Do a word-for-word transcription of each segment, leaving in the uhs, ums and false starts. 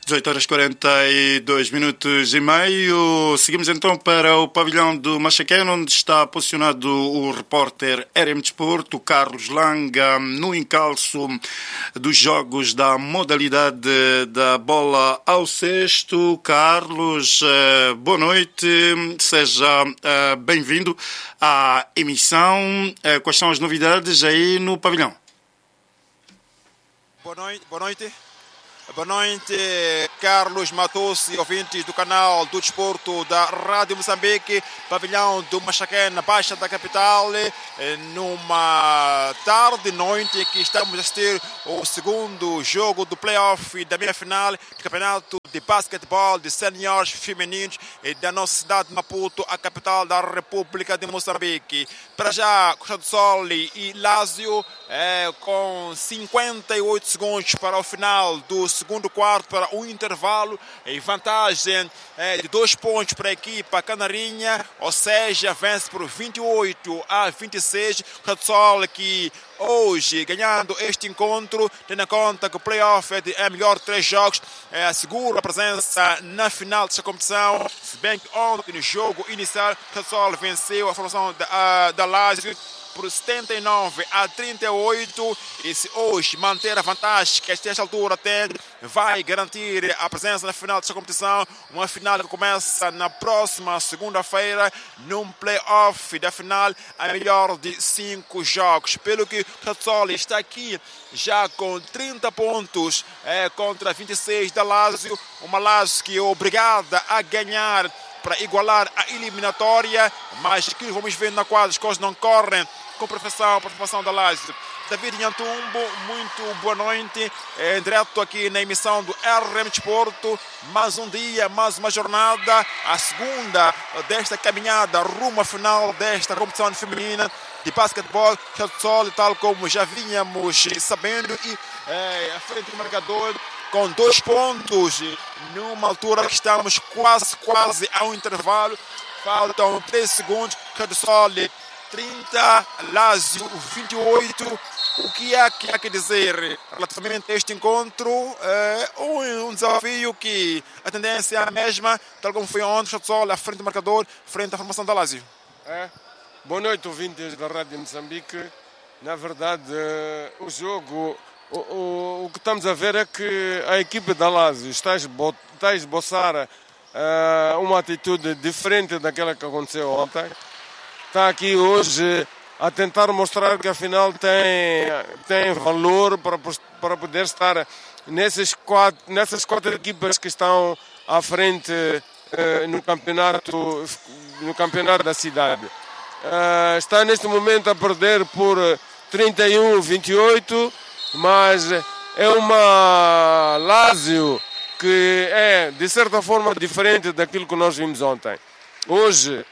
dezoito horas e quarenta e dois minutos e meio. Seguimos então para o pavilhão do Machaquén, onde está posicionado o repórter R M Desporto, Carlos Langa, no encalço dos jogos da modalidade da bola ao cesto. Carlos, boa noite, seja bem-vindo à emissão. Quais são as novidades aí no pavilhão? Boa noite, boa noite. Boa noite, Carlos Matos, ouvintes do canal do Desporto da Rádio Moçambique, pavilhão do Machaquén, na Baixa da capital, numa tarde e noite que estamos a assistir o segundo jogo do play-off da meia-final do campeonato de basquetebol de seniors femininos da nossa cidade de Maputo, a capital da República de Moçambique. Para já, Costa do Sol e Lazio, é, com cinquenta e oito segundos para o final do segundo quarto, para o intervalo, em vantagem é, de dois pontos para a equipa canarinha, ou seja, vence por vinte e oito a vinte e seis. Costa do Sol que hoje, ganhando este encontro, tendo em conta que o playoff é, de, é melhor de três jogos, é, assegura a presença na final desta competição, se bem que ontem no jogo inicial, o Costa do Sol venceu a formação da, da Lazio por setenta e nove a trinta e oito, e se hoje manter a vantagem que esta altura tem, vai garantir a presença na final desta competição, uma final que começa na próxima segunda-feira, num play-off da final a melhor de cinco jogos, pelo que o Costa do Sol está aqui já com trinta pontos é, contra vinte e seis da Lazio, uma Lazio que é obrigada a ganhar para igualar a eliminatória, mas que vamos ver na quadra as coisas não correm com perfeição, participação da Lazio. David Nhantumbo, muito boa noite, é, direto aqui na emissão do R M Desporto, mais um dia, mais uma jornada, a segunda desta caminhada rumo à final desta competição feminina de basquetebol, tal como já vínhamos sabendo, e é, à frente do marcador, com dois pontos, numa altura que estamos quase, quase ao intervalo, faltam três segundos, Costa do Sol trinta, Lazio vinte e oito. O que é que há que dizer relativamente a este encontro? É um, um desafio que a tendência é a mesma, tal como foi ontem, Costa do Sol à frente do marcador, frente à formação da Lazio. É. Boa noite, ouvintes da Rádio Moçambique. Na verdade, o jogo, o, o, o que estamos a ver é que a equipe da Lazio está a, esbo, está a esboçar uh, uma atitude diferente daquela que aconteceu ontem. Está aqui hoje a tentar mostrar que afinal tem, tem valor para, para poder estar nesses quatro, nessas quatro equipas que estão à frente uh, no, campeonato, no campeonato da cidade. Uh, está neste momento a perder por trinta e um a vinte e oito, mas é uma Lazio que é de certa forma diferente daquilo que nós vimos ontem. Hoje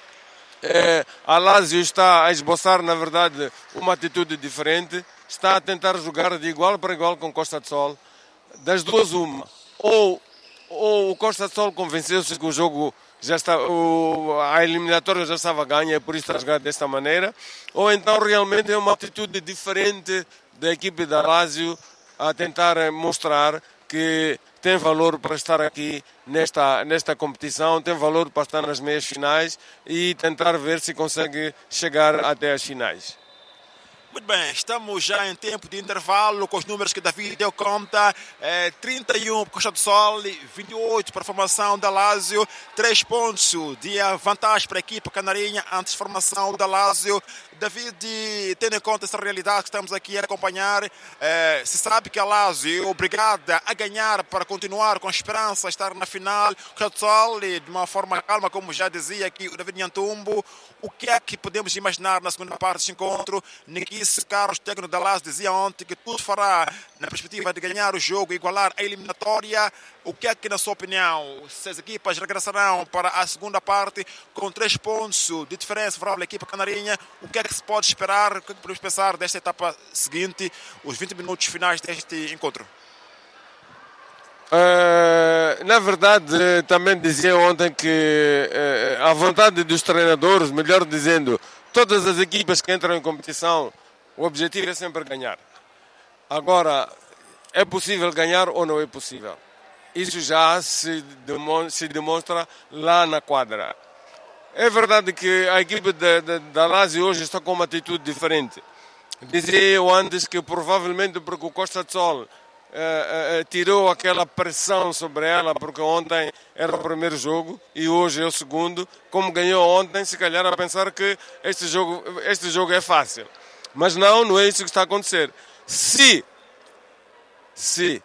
É, a Lazio está a esboçar, na verdade, uma atitude diferente, está a tentar jogar de igual para igual com Costa do Sol. Das duas, uma. Ou, ou o Costa do Sol convenceu-se que o jogo já está, o, a eliminatória já estava ganha, por isso está a jogar desta maneira, ou então realmente é uma atitude diferente da equipe da Lazio a tentar mostrar que tem valor para estar aqui nesta, nesta competição, tem valor para estar nas meias finais e tentar ver se consegue chegar até as finais. Muito bem, estamos já em tempo de intervalo com os números que David deu conta. É, trinta e um para Costa do Sol, vinte e oito para a formação da Lazio, três pontos de vantagem para a equipa canarinha antes da formação da Lazio. David, tendo em conta essa realidade que estamos aqui a acompanhar, é, se sabe que a Lazio é obrigada a ganhar para continuar com a esperança de estar na final. Costa do Sol, de uma forma calma, como já dizia aqui o David Nhantumbo, o que é que podemos imaginar na segunda parte deste encontro? Nikice Carlos, técnico da Lazio, dizia ontem que tudo fará na perspectiva de ganhar o jogo e igualar a eliminatória. O que é que, na sua opinião, se as equipas regressarão para a segunda parte com três pontos de diferença favorável à equipa canarinha, o que é que se pode esperar, o que é que podemos pensar desta etapa seguinte, os vinte minutos finais deste encontro? Uh, na verdade, também dizia ontem que uh, a vontade dos treinadores, melhor dizendo, todas as equipas que entram em competição, o objetivo é sempre ganhar. Agora, é possível ganhar ou não é possível? isso já se demonstra, se demonstra lá na quadra. É verdade que a equipe da Lazio hoje está com uma atitude diferente. Dizia eu antes que provavelmente porque o Costa do Sol uh, uh, tirou aquela pressão sobre ela, porque ontem era o primeiro jogo e hoje é o segundo. Como ganhou ontem, se calhar a pensar que este jogo, este jogo é fácil. Mas não, não é isso que está a acontecer. Se, se,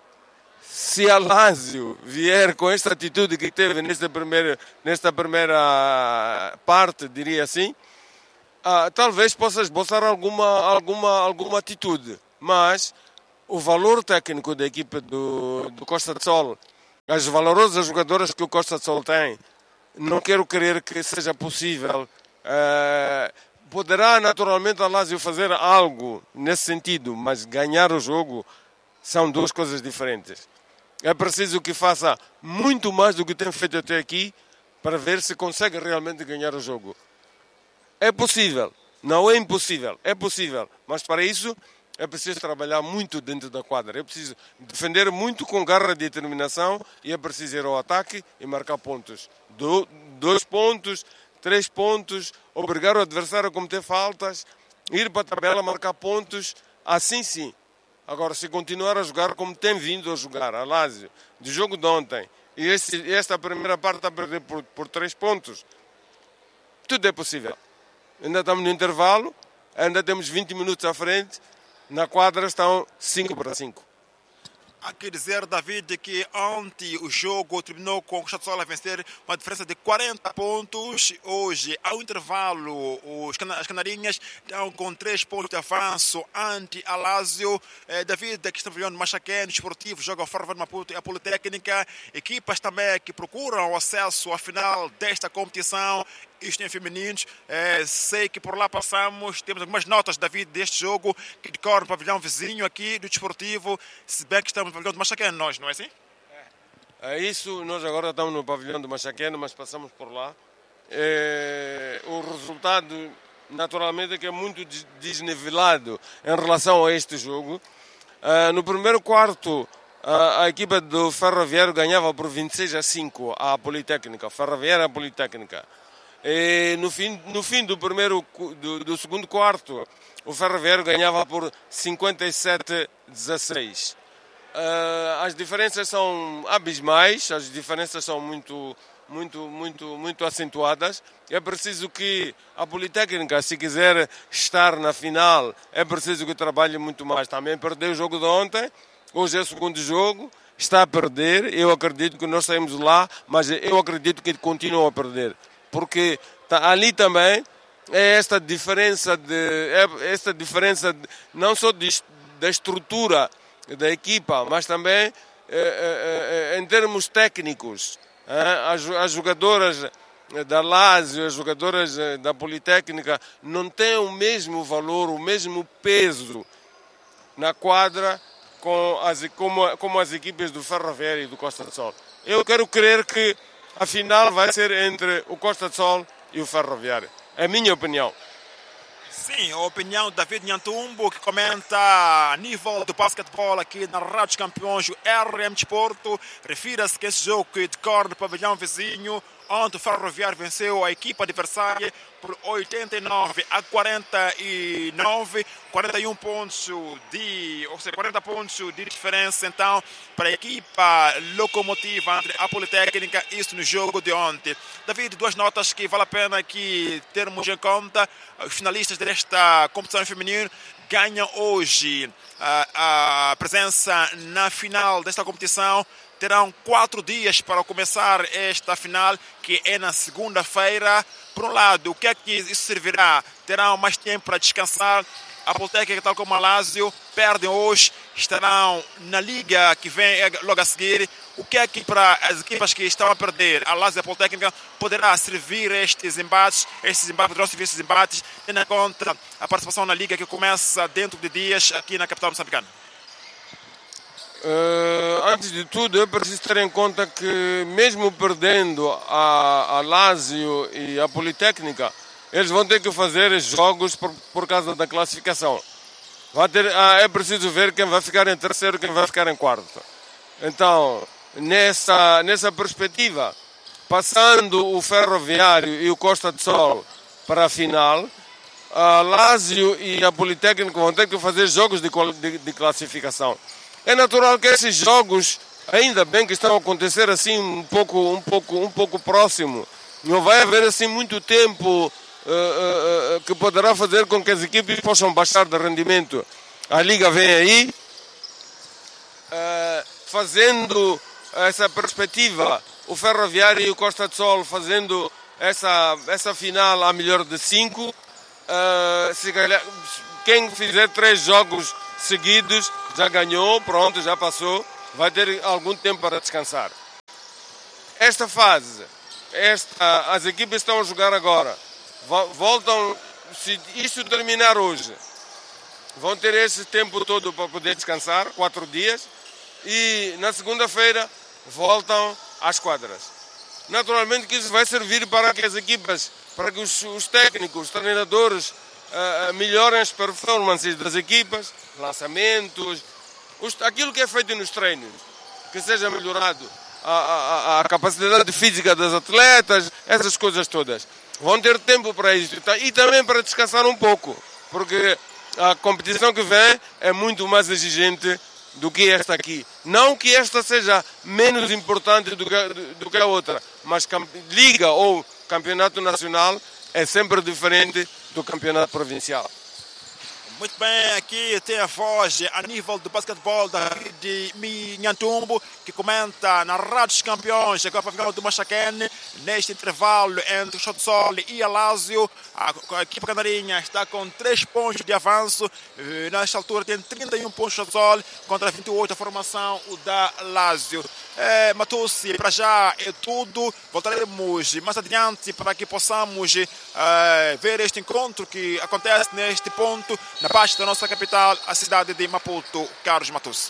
se a Lazio vier com esta atitude que teve nesta primeira, nesta primeira parte, diria assim, ah, talvez possa esboçar alguma, alguma, alguma atitude. Mas o valor técnico da equipe do, do Costa do Sol, as valorosas jogadoras que o Costa do Sol tem, não quero crer que seja possível. Ah, Poderá naturalmente a Lazio fazer algo nesse sentido, mas ganhar o jogo são duas coisas diferentes. É preciso que faça muito mais do que tem feito até aqui para ver se consegue realmente ganhar o jogo. É possível, não é impossível, é possível, mas para isso é preciso trabalhar muito dentro da quadra. É preciso defender muito com garra e determinação e é preciso ir ao ataque e marcar pontos. Do, dois pontos... Três pontos, obrigar o adversário a cometer faltas, ir para a tabela, marcar pontos, assim sim. Agora, se continuar a jogar como tem vindo a jogar, a Lazio, de jogo de ontem, e este, esta primeira parte está a perder por, por três pontos, tudo é possível. Ainda estamos no intervalo, ainda temos vinte minutos à frente, na quadra estão cinco para cinco. Há que dizer, David, que ontem o jogo terminou com o Costa do Sol a vencer uma diferença de quarenta pontos. Hoje, ao intervalo, os cana as canarinhas estão com três pontos de avanço ante a Lazio. Eh, David, aqui está o Machaquén, Desportivo, joga o Ferro de Maputo e a Politécnica. Equipas também que procuram o acesso à final desta competição. Isto em femininos, é, sei que por lá passamos, temos algumas notas, David, deste jogo que decorre no pavilhão vizinho aqui do Desportivo, se bem que estamos no pavilhão de Machaquén, nós, não é assim? É isso, nós agora estamos no pavilhão de Machaquén, mas passamos por lá. É, o resultado, naturalmente, é que é muito desnivelado em relação a este jogo. É, no primeiro quarto, a, a equipa do Ferroviário ganhava por vinte e seis a cinco a Politécnica, Ferroviário a Politécnica. E no fim, no fim do, primeiro, do, do segundo quarto, o Ferroviário ganhava por cinquenta e sete a dezasseis. Uh, as diferenças são abismais, as diferenças são muito, muito, muito, muito acentuadas. É preciso que a Politécnica, se quiser estar na final, é preciso que trabalhe muito mais. Também perdeu o jogo de ontem, hoje é o segundo jogo, está a perder. Eu acredito que nós saímos lá, mas eu acredito que continuam a perder. Porque tá, ali também é esta diferença, de, é esta diferença de, não só de, da estrutura da equipa, mas também é, é, é, em termos técnicos. É, as, as jogadoras da Lazio, as jogadoras da Politécnica não têm o mesmo valor, o mesmo peso na quadra com as, como, como as equipes do Ferroviário e do Costa do Sol. Eu quero crer que a final vai ser entre o Costa do Sol e o Ferroviário. É a minha opinião. Sim, a opinião de David Nhantumbo, que comenta a nível do basquetebol aqui na Rádio Campeões, o R M Desporto. Refira-se que esse jogo que decorre no pavilhão vizinho, onde o Ferroviário venceu a equipa adversária por oitenta e nove a quarenta e nove, quarenta e um pontos de, ou seja, quarenta pontos de diferença então para a equipa locomotiva entre a Politécnica, isso no jogo de ontem. David, duas notas que vale a pena aqui termos em conta. Os finalistas desta competição feminina ganham hoje a, a presença na final desta competição. Terão quatro dias para começar esta final, que é na segunda-feira. Por um lado, o que é que isso servirá? Terão mais tempo para descansar. A Politécnica, tal como a Lazio, perdem hoje, estarão na liga que vem logo a seguir. O que é que para as equipas que estão a perder, a Lazio e a Politécnica, poderá servir estes embates? Estes embates poderão servir estes embates, tendo em conta a participação na liga que começa dentro de dias aqui na capital moçambicana. Uh, antes de tudo, é preciso ter em conta que mesmo perdendo a, a Lazio e a Politécnica, eles vão ter que fazer jogos por, por causa da classificação. Vai ter, ah, é preciso ver quem vai ficar em terceiro e quem vai ficar em quarto. Então, nessa, nessa perspectiva. Passando o Ferroviário e o Costa do Sol para a final, a Lazio e a Politécnico vão ter que fazer jogos de, de, de classificação. É natural que esses jogos, ainda bem que estão a acontecer assim um pouco, um pouco, um pouco próximo, não vai haver assim muito tempo uh, uh, uh, que poderá fazer com que as equipes possam baixar de rendimento. A Liga vem aí, uh, fazendo essa perspectiva, o Ferroviário e o Costa do Sol fazendo essa, essa final a melhor de cinco. Uh, se calhar, quem fizer três jogos seguidos já ganhou, pronto, já passou, vai ter algum tempo para descansar. Esta fase, esta, as equipes estão a jogar agora, voltam, se isto terminar hoje, vão ter esse tempo todo para poder descansar, quatro dias, e na segunda-feira voltam às quadras. Naturalmente que isso vai servir para que as equipas, para que os, os técnicos, os treinadores uh, melhorem as performances das equipas, lançamentos, os, aquilo que é feito nos treinos, que seja melhorado a, a, a capacidade física dos atletas, essas coisas todas. Vão ter tempo para isso e também para descansar um pouco, porque a competição que vem é muito mais exigente do que esta aqui. Não que esta seja menos importante do que, do que a outra, mas Liga ou Campeonato Nacional é sempre diferente do Campeonato Provincial. Muito bem, aqui tem a voz a nível do basquetebol da de Minhantumbo, que comenta na Rádio dos Campeões, agora para ficar do Machaquene, neste intervalo entre o Costa do Sol e a Lazio. A, a equipe canarinha está com três pontos de avanço, nesta altura tem trinta e um pontos do Sol contra vinte e oito a formação da Lazio. É, Matussi, para já é tudo. Voltaremos mais adiante para que possamos é, ver este encontro que acontece neste ponto, na parte da nossa capital, a cidade de Maputo. Carlos Matussi.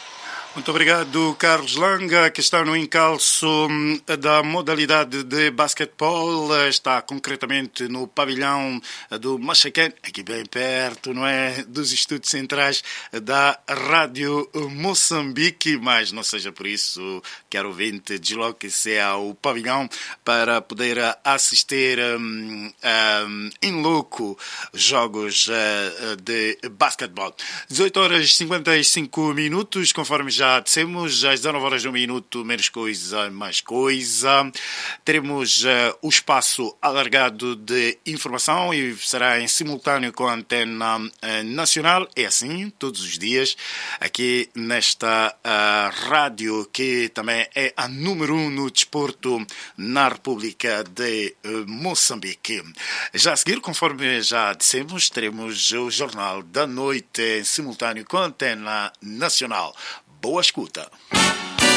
Muito obrigado, Carlos Langa, que está no encalço da modalidade de basquetebol. Está concretamente no pavilhão do Machaquene, aqui bem perto, não é? Dos estúdios centrais da Rádio Moçambique. Mas não seja por isso, quero ouvinte, desloque-se ao pavilhão para poder assistir um, um, em louco jogos uh, de basquetebol. dezoito horas e cinquenta e cinco minutos, conforme já dissemos, às dezanove horas um minuto, menos coisa, mais coisa. Teremos uh, o espaço alargado de informação e será em simultâneo com a antena uh, nacional. É assim, todos os dias, aqui nesta uh, rádio, que também é a número um no desporto na República de uh, Moçambique. Já a seguir, conforme já dissemos, teremos o Jornal da Noite em simultâneo com a antena nacional. Boa escuta.